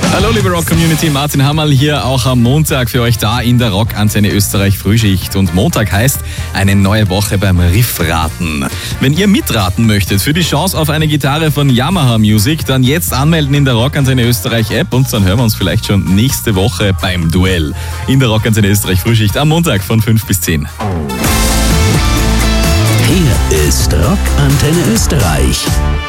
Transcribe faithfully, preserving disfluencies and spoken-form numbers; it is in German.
Hallo liebe Rock-Community, Martin Hammerl hier auch am Montag für euch da in der Rockantenne Österreich Frühschicht. Und Montag heißt eine neue Woche beim Riffraten. Wenn ihr mitraten möchtet für die Chance auf eine Gitarre von Yamaha Music, dann jetzt anmelden in der Rockantenne Österreich App und dann hören wir uns vielleicht schon nächste Woche beim Duell in der Rockantenne Österreich Frühschicht am Montag von fünf bis zehn. Hier ist Rockantenne Österreich.